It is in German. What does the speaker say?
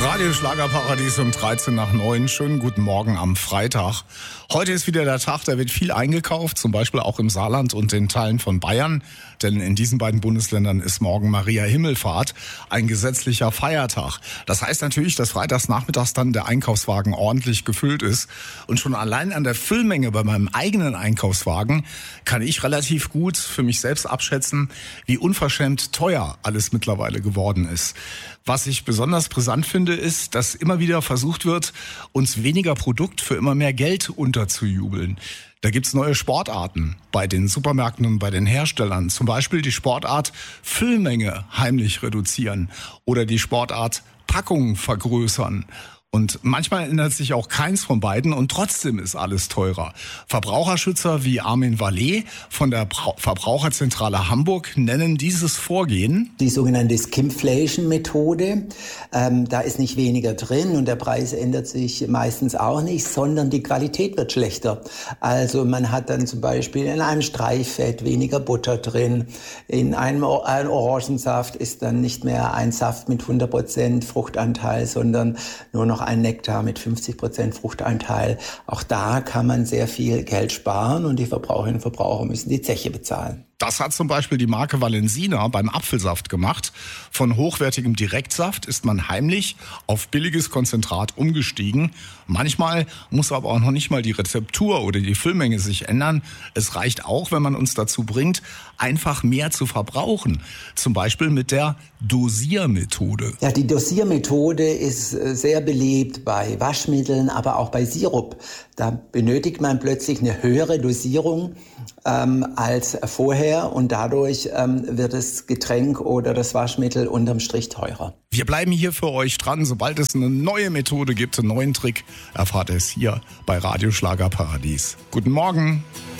Radio Schlagerparadies um 13 nach 9. Schönen guten Morgen am Freitag. Heute ist wieder der Tag, da wird viel eingekauft, zum Beispiel auch im Saarland und in Teilen von Bayern. Denn in diesen beiden Bundesländern ist morgen Maria Himmelfahrt, ein gesetzlicher Feiertag. Das heißt natürlich, dass freitags nachmittags dann der Einkaufswagen ordentlich gefüllt ist. Und schon allein an der Füllmenge bei meinem eigenen Einkaufswagen kann ich relativ gut für mich selbst abschätzen, wie unverschämt teuer alles mittlerweile geworden ist. Was ich besonders brisant finde, ist, dass immer wieder versucht wird, uns weniger Produkt für immer mehr Geld unterzujubeln. Da gibt's neue Sportarten bei den Supermärkten und bei den Herstellern. Zum Beispiel die Sportart Füllmenge heimlich reduzieren oder die Sportart Packungen vergrößern. Und manchmal ändert sich auch keins von beiden und trotzdem ist alles teurer. Verbraucherschützer wie Armin Vallee von der Verbraucherzentrale Hamburg nennen dieses Vorgehen die sogenannte Skimpflation-Methode. Da ist nicht weniger drin und der Preis ändert sich meistens auch nicht, sondern die Qualität wird schlechter. Also man hat dann zum Beispiel in einem Streichfett weniger Butter drin. In einem Orangensaft ist dann nicht mehr ein Saft mit 100% Fruchtanteil, sondern nur noch ein Nektar mit 50% Fruchtanteil. Auch da kann man sehr viel Geld sparen und die Verbraucherinnen und Verbraucher müssen die Zeche bezahlen. Das hat zum Beispiel die Marke Valensina beim Apfelsaft gemacht. Von hochwertigem Direktsaft ist man heimlich auf billiges Konzentrat umgestiegen. Manchmal muss aber auch noch nicht mal die Rezeptur oder die Füllmenge sich ändern. Es reicht auch, wenn man uns dazu bringt, einfach mehr zu verbrauchen. Zum Beispiel mit der Dosiermethode. Ja, die Dosiermethode ist sehr beliebt bei Waschmitteln, aber auch bei Sirup. Da benötigt man plötzlich eine höhere Dosierung als vorher und dadurch wird das Getränk oder das Waschmittel unterm Strich teurer. Wir bleiben hier für euch dran. Sobald es eine neue Methode gibt, einen neuen Trick, erfahrt ihr es hier bei Radio Schlagerparadies. Guten Morgen.